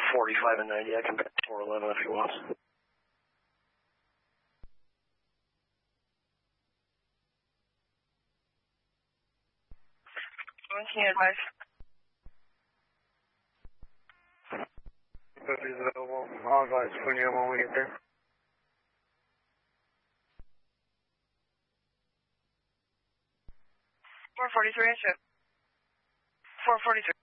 45 and 90. I can bet 411 if he wants. When can you advise? If he's available, I'll advise Cuneo when we get there. 443, I said. 443.